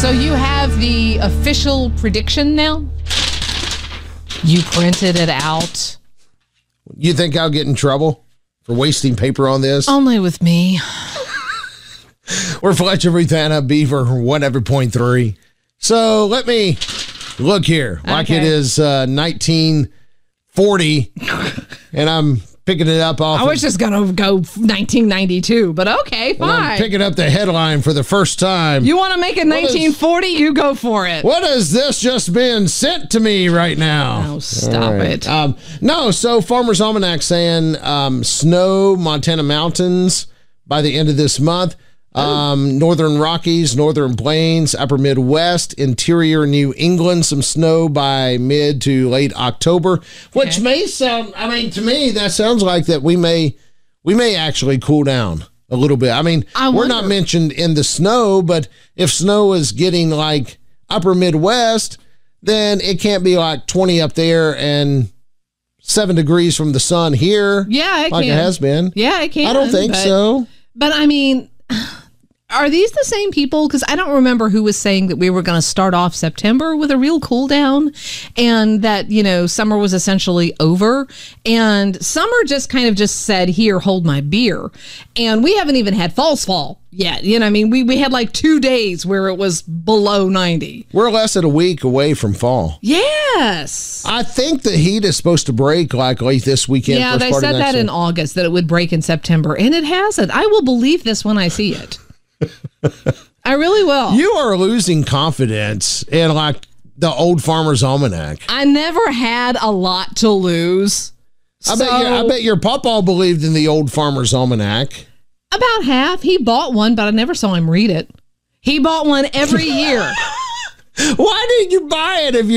So you have the official prediction now? You printed it out? You think I'll get in trouble for wasting paper on this? Only with me. We're Fletcher, Ruthanna, Beaver, 100.3. So let me look here. Like it is 1940, and I'm picking it up off. I was just going to go 1992, but okay, fine. I'm picking up the headline for the first time. You want to make it 1940? You go for it. What is this just been sent to me right now? Oh, stop it. No, so Farmer's Almanac saying snow, Montana mountains by the end of this month. Northern Rockies, Northern Plains, Upper Midwest, Interior New England, some snow by mid to late October, which may sound, I mean, to me, that sounds like that we may actually cool down a little bit. I mean, we're not mentioned in the snow, but if snow is getting like Upper Midwest, then it can't be like 20 up there and 7 degrees from the sun here. Yeah, it has been. Yeah, it can. I don't think so. But I mean, are these the same people? Because I don't remember who was saying that we were going to start off September with a real cool down and that, summer was essentially over. And summer just kind of just said, here, hold my beer. And we haven't even had false fall yet. I mean, we had like 2 days where it was below 90. We're less than a week away from fall. Yes. I think the heat is supposed to break like late this weekend. Yeah, they said that in August, that it would break in September. And it hasn't. I will believe this when I see it. I really will. You are losing confidence in like the old Farmer's Almanac. I never had a lot to lose. I bet your papa believed in the old Farmer's Almanac. About half. He bought one, but I never saw him read it. He bought one every year. Why didn't you buy it if you